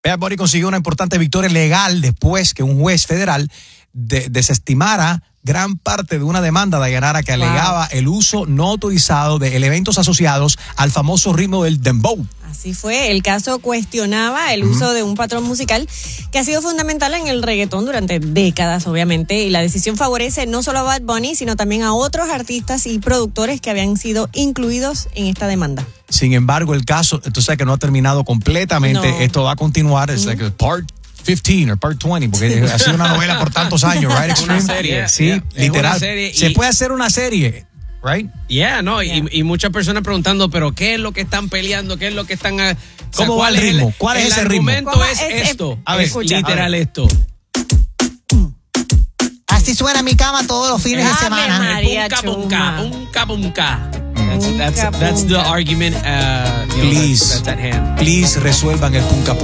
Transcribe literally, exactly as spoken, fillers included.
Bad Bunny consiguió una importante victoria legal después que un juez federal de- desestimara gran parte de una demanda de Dayanara que alegaba el uso no autorizado de elementos asociados al famoso ritmo del dembow. Así fue, el caso cuestionaba el uso de un patrón musical que ha sido fundamental en el reggaetón durante décadas, obviamente, y la decisión favorece no solo a Bad Bunny, sino también a otros artistas y productores que habían sido incluidos en esta demanda. Sin embargo, el caso, tú sabes que no ha terminado completamente, No. esto va a continuar, es like a part quince o part veinte, porque ha sido una novela por tantos años, right? Extreme. Una serie. Sí, Yeah. Es literal. una serie Se y- puede hacer una serie, right? Yeah, no, Yeah. Y, y muchas personas preguntando, pero ¿qué es lo que están peleando? ¿Qué es lo que están... ah, o sea, ¿Cómo va el ritmo? ¿Cuál es ese ritmo? argumento ¿Cómo es, es- esto. A ver, es escucha, literal a ver. esto. Así suena mi cama todos los fines de Ave semana. María. Punca, punca, Chuma. punca, punca. That's, Punca, that's, that's the punca. argument uh, you know, Please. that's, that's at hand. Please resuelvan el punca punca.